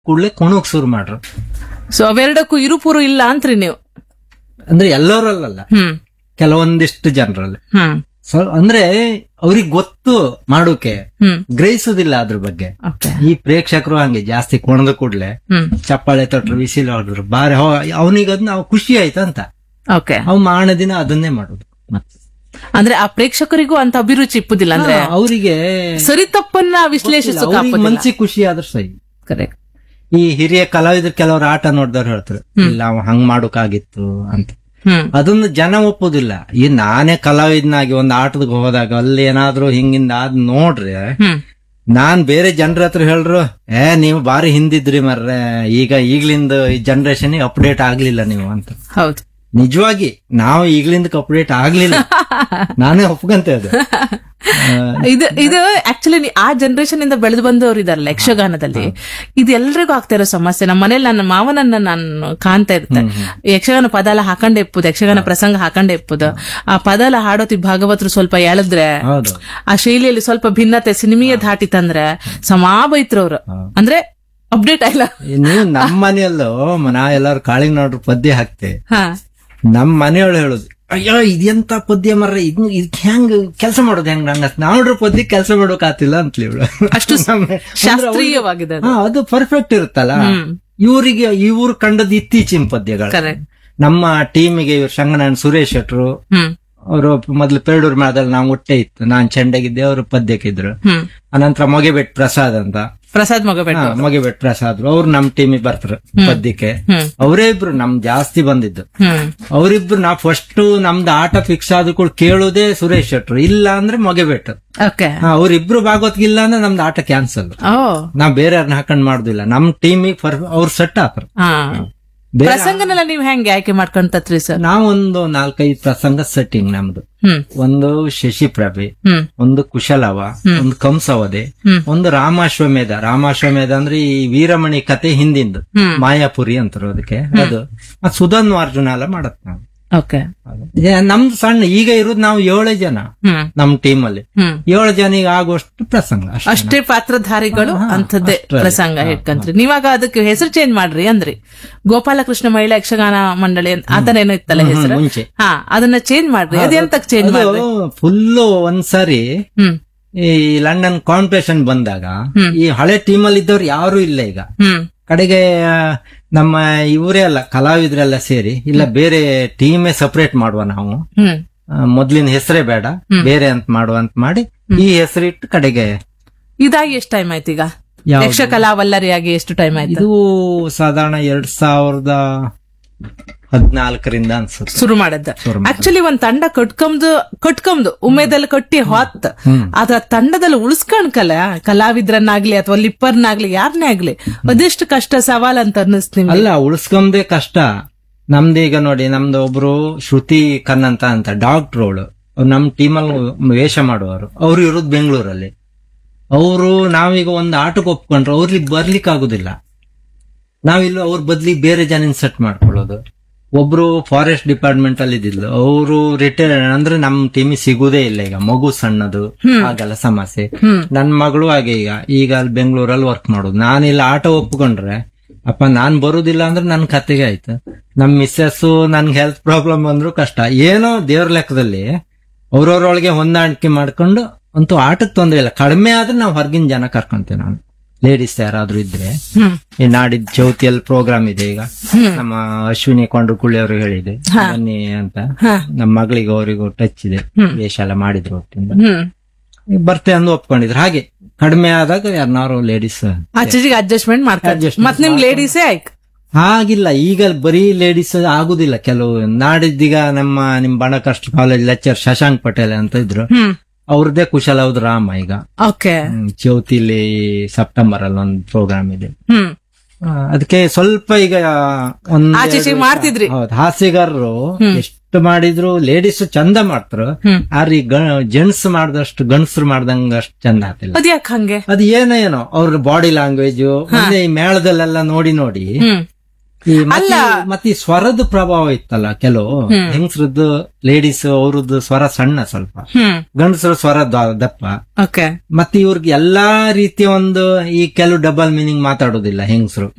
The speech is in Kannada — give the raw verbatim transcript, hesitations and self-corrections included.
ಕೂಡ್ಲೆ ಕುಣಕ್ ಶುರು ಮಾಡ್ರು. ಸೊ ಅವೆರಡಕ್ಕೂ ಇರುಪುರು ಇಲ್ಲ ಅಂತ್ರಿ ನೀವು? ಅಂದ್ರೆ ಎಲ್ಲರಲ್ಲ, ಹ್ಮ್ ಕೆಲವೊಂದಿಷ್ಟು ಜನರಲ್ಲಿ. ಹ್ಮ್ ಸೊ ಅಂದ್ರೆ ಅವ್ರಿಗೆ ಗೊತ್ತು ಮಾಡೋಕೆ, ಹ್ಮ್ ಗ್ರಹಿಸುದಿಲ್ಲ ಅದ್ರ ಬಗ್ಗೆ. ಓಕೆ. ಈ ಪ್ರೇಕ್ಷಕರು ಹಂಗೆ ಜಾಸ್ತಿ ಕುಣದ ಕೂಡ್ಲೆ ಹ್ಮ್ ಚಪ್ಪಾಳೆ ತಟ್ರು, ವಿಸಿಲ್ ಹೊಡ್ರು, ಬಾರಿ ಅವನಿಗದ್ ನಾವು ಖುಷಿ ಆಯ್ತಂತ ಓಕೆ. ಅವ್ ಮಾಣ ದಿನ ಅದನ್ನೇ ಮಾಡುದು. ಮತ್ತೆ ಅಂದ್ರೆ ಆ ಪ್ರೇಕ್ಷಕರಿಗೂ ಅಂತ ಅಭಿರುಚಿ ಇಪ್ಪುದಿಲ್ಲ, ಅಂದ್ರೆ ಅವರಿಗೆ ಸರಿ ತಪ್ಪನ್ನ ವಿಶ್ಲೇಷಿಸೋಕೆ ಮನ್ಸಿಗೆ ಖುಷಿ ಆದ್ರ ಸೈ. ಕರೆಕ್ಟ್. ಈ ಹಿರಿಯ ಕಲಾವಿದ್ರು ಕೆಲವರು ಆಟ ನೋಡಿದವ್ರು ಹೇಳ್ತಾರೆ, ಇಲ್ಲ ಅವ ಹಂಗ್ ಮಾಡೋಕಾಗಿತ್ತು ಅಂತ. ಹ್ಮ್ ಅದನ್ನ ಜನ ಒಪ್ಪುದಿಲ್ಲ. ಈ ನಾನೇ ಕಲಾವಿದನಾಗಿ ಒಂದ್ ಆಟದ ಹೋದಾಗ ಅಲ್ಲಿ ಏನಾದ್ರು ಹಿಂಗಿಂದ ಆದ್ ನೋಡ್ರಿ, ಹ್ಮ್ ನಾನ್ ಬೇರೆ ಜನರ ಹತ್ರ ಹೇಳ್ರು, ಏ ನೀವು ಬಾರಿ ಹಿಂದಿದ್ರಿ ಮರ್ರೆ, ಈಗ ಈಗ್ಲಿಂದ ಈ ಜನರೇಷನ್ ಅಪ್ಡೇಟ್ ಆಗ್ಲಿಲ್ಲ ನೀವು ಅಂತ. ಹೌದು, ನಿಜವಾಗಿ ನಾವು ಈಗ್ಲಿಂದ ಅಪ್ಡೇಟ್ ಆಗ್ಲಿಲ್ಲ, ನಾನೇ ಒಪ್ಕೊಂತ ಅದು. ಇದು ಇದು ಆಕ್ಚುಲಿ ಆ ಜನರೇಷನ್ ಇಂದ ಬೆಳೆದು ಬಂದವರು ಇದಾರಲ್ಲ ಯಕ್ಷಗಾನದಲ್ಲಿ, ಇದು ಎಲ್ರಿಗೂ ಆಗ್ತಾ ಇರೋ ಸಮಸ್ಯೆ. ನಮ್ಮ ಮನೇಲಿ ನನ್ನ ಮಾವನನ್ನ ನಾನು ಕಾಣ್ತಾ ಇರ್ತೆ, ಯಕ್ಷಗಾನ ಪದ ಎಲ್ಲ ಹಾಕೊಂಡೆ ಇಪ್ಪುದು, ಯಕ್ಷಗಾನ ಪ್ರಸಂಗ ಹಾಕೊಂಡೆ ಇಪ್ಪುದು. ಆ ಪದ ಎಲ್ಲ ಹಾಡೋತಿ ಭಾಗವತರು ಸ್ವಲ್ಪ ಎಳೆದ್ರೆ, ಆ ಶೈಲಿಯಲ್ಲಿ ಸ್ವಲ್ಪ ಭಿನ್ನತೆ ಸಿನಿಮೀಯ ಧಾಟಿ ತಂದ್ರೆ ಸಮಾ ಬೈತ್ರು ಅವ್ರು. ಅಂದ್ರೆ ಅಪ್ಡೇಟ್ ಆಗಿಲ್ಲ. ನೀವು ನಮ್ಮ ಮನೆಯಲ್ಲೂ ನಾ ಎಲ್ಲಾರು ಕಾಳಿಂಗ್ ನೋಡ್ರು ಪದ್ಯ ಹಾಕ್ತೆ, ನಮ್ ಮನೆಯೊಳು ಹೇಳುದು, ಅಯ್ಯೋ ಇದೆಂತ ಪದ್ಯ ಮರ್ರ, ಇದ್ ಇದ್ ಹೆಂಗ್ ಕೆಲಸ ಮಾಡೋದು ಹೆಂಗ್ ನಂಗ ನಾವ್ರ ಪದ್ಯ ಕೆಲಸ ಮಾಡೋಕ್ ಆತಿಲ್ಲ ಅಂತಲಿ ಇವಳು. ಅಷ್ಟು ಶಾಸ್ತ್ರೀಯವಾಗಿದೆ ಅದು, ಪರ್ಫೆಕ್ಟ್ ಇರುತ್ತಲ್ಲ. ಇವರಿಗೆ ಇವ್ರು ಕಂಡದ್ ಇತ್ತೀಚಿನ ಪದ್ಯಗಳು. ನಮ್ಮ ಟೀಮಿಗೆ ಇವ್ರು ಶಂಗನಾರಾಯಣ ಸುರೇಶ್ ಶೆಟ್ರು ಅವರು ಮೊದ್ಲು ಪೇರೂರ್ ಮೇಳದಲ್ಲಿ ನಾವು ಒಟ್ಟೆ ಇತ್ತು, ನಾನ್ ಚೆಂಡಗಿದ್ದೆ, ಅವರು ಪದ್ಯಕ್ಕಿದ್ರು. ಅನಂತರ ಮೊಗೆಬೆಟ್ ಪ್ರಸಾದ್ ಅಂತ, ಪ್ರಸಾದ್ ಮೊಗೆಬೆಟ್ ಮೊಗೆಬೆಟ್ ಪ್ರಸಾದ್ ಅವ್ರು ನಮ್ ಟೀಮಿಗೆ ಬರ್ತಾರೆ ಪದ್ಯಕ್ಕೆ. ಅವರೇ ಇಬ್ರು ನಮ್ ಜಾಸ್ತಿ ಬಂದಿದ್ದು. ಅವರಿಬ್ರು ನಾ ಫಸ್ಟ್ ನಮ್ದು ಆಟ ಫಿಕ್ಸ್ ಆದ ಕೂಡ ಕೇಳುದೇ ಸುರೇಶ್ ಶೆಟ್ರು, ಇಲ್ಲ ಅಂದ್ರೆ ಮೊಗೆಬೆಟ್. ಅವ್ರಿಬ್ರು ಭಾಗವತ್ಗಿಲ್ಲ ಅಂದ್ರೆ ನಮ್ದು ಆಟ ಕ್ಯಾನ್ಸಲ್. ನಾವ್ ಬೇರೆ ಯಾರನ್ನ ಹಾಕೊಂಡ್ ಮಾಡುದಿಲ್ಲ, ನಮ್ ಟೀಮಿಗೆ ಅವ್ರು ಸೆಟ್ ಹಾಕ್ರ. ಪ್ರಸಂಗನೆಲ್ಲ ನೀವ್ ಹೆಂಗೆ ಆಯ್ಕೆ ಮಾಡ್ಕೊಂತತ್ರಿ ಸರ್? ನಾವೊಂದು ನಾಲ್ಕೈದು ಪ್ರಸಂಗ ಸೆಟ್ಟಿಂಗ್ ನಮ್ದು. ಒಂದು ಶಶಿಪ್ರಭೆ, ಒಂದು ಕುಶಲವ, ಒಂದು ಕಂಸವದೆ, ಒಂದು ರಾಮಾಶ್ವಮೇಧ. ರಾಮಾಶ್ವಮೇಧ ಅಂದ್ರೆ ಈ ವೀರಮಣಿ ಕತೆ ಹಿಂದಿಂದು, ಮಾಯಾಪುರಿ ಅಂತಾರ ಅದಕ್ಕೆ. ಅದು ಸುಧನ್ವ ಅರ್ಜುನ ಎಲ್ಲ ಮಾಡತ್ ನಾವು. ನಮ್ದು ಸಣ್ಣ ಈಗ ಇರೋದು ನಾವು ಏಳೇ ಜನ ನಮ್ ಟೀಮ್ ಅಲ್ಲಿ. ಏಳು ಜನ ಈಗ ಆಗುವಷ್ಟು ಪ್ರಸಂಗ, ಅಷ್ಟೇ ಪಾತ್ರಧಾರಿಗಳು ಅಂತದ್ದೇ ಪ್ರಸಂಗ ಹಿಡ್ಕಂತ್ರಿ. ನೀವಾಗ ಅದಕ್ಕೆ ಹೆಸರು ಚೇಂಜ್ ಮಾಡ್ರಿ ಅಂದ್ರಿ, ಗೋಪಾಲಕೃಷ್ಣ ಮಹಿಳಾ ಯಕ್ಷಗಾನ ಮಂಡಳಿ ಆತರ ಏನೋ ಇತ್ತಲ್ಲ ಹೆಸರು, ಮುಂಚೆ. ಹಾ ಅದನ್ನ ಚೇಂಜ್ ಮಾಡ್ರಿ. ಅದೆಂತಕ್ ಚೇಂಜ್ ಮಾಡ್ರಿ? ಫುಲ್ಲು ಒಂದ್ಸರಿ ಈ ಲಂಡನ್ ಕಾಂಪಿಟೇಷನ್ ಬಂದಾಗ ಈ ಹಳೆ ಟೀಮ್ ಅಲ್ಲಿ ಇದ್ದವ್ರು ಯಾರು ಇಲ್ಲ ಈಗ. ಕಡೆಗೆ ನಮ್ಮ ಇವರೇ ಅಲ್ಲ ಕಲಾವಿದ್ರೆಲ್ಲ ಸೇರಿ, ಇಲ್ಲ ಬೇರೆ ಟೀಮೇ ಸಪರೇಟ್ ಮಾಡುವ ನಾವು, ಮೊದ್ಲಿನ ಹೆಸರೇ ಬೇಡ ಬೇರೆ ಅಂತ ಮಾಡುವ ಅಂತ ಮಾಡಿ ಈ ಹೆಸರಿಟ್ಟು ಕಡೆಗೆ ಇದಾಗಿ ಎಷ್ಟು ಟೈಮ್ ಆಯ್ತು ಈಗ? ಯಕ್ಷಕಲಾ ವಲ್ಲರಿಯಾಗಿ ಎಷ್ಟು ಟೈಮ್ ಆಯ್ತು? ಇದು ಸಾಧಾರಣ ಎರಡ್ ಸಾವಿರದ ಹದಿನಾಲ್ಕರಿಂದ ಅನ್ಸುತ್ತೆ ಶುರು ಮಾಡದ್ದ. ಆಕ್ಚುಲಿ ಒಂದ್ ತಂಡ ಕಟ್ಕೊಂಡ್ ಕಟ್ಕೊಂಡ್ ಉಮೇದಲ್ಲಿ ಕಟ್ಟಿ ಹೊತ್ ಅದ್ರ ತಂಡದಲ್ಲಿ ಉಳಿಸ್ಕೊಂಡ್ಕಲ್ಲ ಕಲಾವಿದ್ರನ್ನಾಗ್ಲಿ ಅಥವಾ ಲಿಪ್ಪರ್ನಾಗ್ಲಿ ಯಾರನ್ನೇ ಆಗ್ಲಿ ಅದೆಷ್ಟು ಕಷ್ಟ ಸವಾಲ್ ಅಂತ ಅನ್ನಿಸ್ತೀನಿ. ಅಲ್ಲ, ಉಳಿಸ್ಕೊಂಬದೇ ಕಷ್ಟ. ನಮ್ದೀಗ ನೋಡಿ, ನಮ್ದು ಒಬ್ರು ಶ್ರುತಿ ಕನ್ನಂತ ಅಂತ ಡಾಕ್ಟರ್ ಅವಳು, ನಮ್ ಟೀಮಲ್ಲಿ ವೇಷ ಮಾಡುವವರು, ಅವ್ರು ಇರೋದು ಬೆಂಗಳೂರಲ್ಲಿ. ಅವರು ನಾವೀಗ ಒಂದು ಆಟಕ್ಕೆ ಒಪ್ಕೊಂಡ್ರೆ ಅವ್ರಿಗೆ ಬರ್ಲಿಕ್ಕೆ ಆಗುದಿಲ್ಲ. ನಾವಿಲ್ಲ ಅವ್ರ ಬದ್ಲಿ ಬೇರೆ ಜನ ಸೆಟ್ ಮಾಡ್ಕೊಳ್ಳೋದು. ಒಬ್ರು ಫಾರೆಸ್ಟ್ ಡಿಪಾರ್ಟ್ಮೆಂಟ್ ಅಲ್ಲಿ ಇದ್ದಿದ್ಲು, ಅವರು ರಿಟೈರ್ ಅಂದ್ರೆ ನಮ್ ಟೀಮಿಗೆ ಸಿಗುದೇ ಇಲ್ಲ ಈಗ, ಮಗು ಸಣ್ಣದು, ಹಾಗೆಲ್ಲ ಸಮಸ್ಯೆ. ನನ್ ಮಗಳು ಹಾಗೆ ಈಗ ಈಗ ಅಲ್ಲಿ ಬೆಂಗಳೂರಲ್ಲಿ ವರ್ಕ್ ಮಾಡೋದು. ನಾನಿಲ್ಲ ಆಟ ಒಪ್ಕೊಂಡ್ರೆ ಅಪ್ಪ ನಾನ್ ಬರುದಿಲ್ಲ ಅಂದ್ರೆ ನನ್ ಕತೆಗೆ ಆಯ್ತು. ನಮ್ ಮಿಸ್ಸಸ್ ನನ್ಗೆ ಹೆಲ್ತ್ ಪ್ರಾಬ್ಲಮ್ ಅಂದ್ರು ಕಷ್ಟ. ಏನೋ ದೇವ್ರ ಲೆಕ್ಕದಲ್ಲಿ ಅವ್ರವ್ರೊಳಗೆ ಹೊಂದಾಣಿಕೆ ಮಾಡ್ಕೊಂಡು ಅಂತೂ ಆಟಕ್ಕೆ ತೊಂದ್ರೆ ಇಲ್ಲ. ಕಡಿಮೆ ಆದ್ರೆ ನಾವು ಹೊರಗಿನ ಜನ ಕರ್ಕೊಂತೇವೆ. ನಾನು ಲೇಡೀಸ್ ಯಾರಾದ್ರೂ ಇದ್ರೆ, ಈ ನಾಡಿದ್ ಜ್ಯೋತಿಯಲ್ಲಿ ಪ್ರೋಗ್ರಾಮ್ ಇದೆ ಈಗ, ನಮ್ಮ ಅಶ್ವಿನಿ ಕೊಂಡ್ರುಕುಳ್ಳಿ ಅವರು ಹೇಳಿದೆ ಬನ್ನಿ ಅಂತ. ನಮ್ಮ ಮಗಳಿಗೆ ಅವರಿಗೂ ಟಚ್ ಇದೆ, ವೇಷ ಎಲ್ಲ ಮಾಡಿದ್ರು ಒಟ್ಟಿಂದ ಬರ್ತೆ ಅಂದು ಒಪ್ಕೊಂಡಿದ್ರು. ಹಾಗೆ ಕಡಿಮೆ ಆದಾಗ ಯಾರನ್ನಾರು ಲೇಡೀಸ್ ಅಡ್ಜಸ್ಟ್ಮೆಂಟ್ ಮಾಡ್ತಾರೆ. ಮತ್ತೆ ನಿಮ್ ಲೇಡೀಸೇ ಆಯ್ತು ಆಗಿಲ್ಲ. ಈಗ ಬರೀ ಲೇಡೀಸ್ ಆಗುದಿಲ್ಲ. ಕೆಲವು ನಾಡಿದ್ದೀಗ ನಮ್ಮ ನಿಮ್ ಬಣಕಷ್ಟ ಕಾಲೇಜ್ ಲೆಕ್ಚರ್ ಶಶಾಂಕ್ ಪಟೇಲ್ ಅಂತ ಇದ್ರು, ಅವ್ರದ್ದೇ ಕುಶಲವದ್ ರಾಮ ಈಗ ಜ್ಯೋತಿಲಿ ಸೆಪ್ಟೆಂಬರ್ ಅಲ್ಲಿ ಒಂದು ಪ್ರೋಗ್ರಾಮ್ ಇದೆ. ಅದಕ್ಕೆ ಸ್ವಲ್ಪ ಈಗ ಮಾಡ್ತಿದ್ರಿ ಹಾಸ್ಯಗಾರರು ಎಷ್ಟು ಮಾಡಿದ್ರು ಲೇಡೀಸ್ ಚಂದ ಮಾಡ್ತಾರ, ಆದ್ರೆ ಈ ಜೆಂಟ್ಸ್ ಮಾಡ್ದಷ್ಟು ಗಂಡಸರು ಮಾಡ್ದಂಗ ಅಷ್ಟು ಚಂದ ಆಗ್ತಿಲ್ಲ. ಹಂಗೆ ಅದು ಏನೋ ಏನೋ ಅವ್ರ ಬಾಡಿ ಲ್ಯಾಂಗ್ವೇಜ್ ಈ ಮೇಳದಲ್ಲೆಲ್ಲ ನೋಡಿ ನೋಡಿ ಈ ಮತ್ತೆ ಮತ್ತೆ ಈ ಸ್ವರದ ಪ್ರಭಾವ ಇತ್ತಲ್ಲ, ಕೆಲವು ಹೆಂಗಸ್ರದ್ದು ಲೇಡೀಸ್ ಅವ್ರದ್ದು ಸ್ವರ ಸಣ್ಣ ಸ್ವಲ್ಪ, ಹ್ಮ್ ಗಂಡಸರ ಸ್ವರ ದ- ದಪ್ಪ. ಓಕೆ ಮತ್ತೆ ಇವ್ರಿಗೆ ಎಲ್ಲಾ ರೀತಿಯ ಒಂದು ಈ ಕೆಲವು ಡಬಲ್ ಮೀನಿಂಗ್ ಮಾತಾಡೋದಿಲ್ಲ ಹೆಂಗಸರು.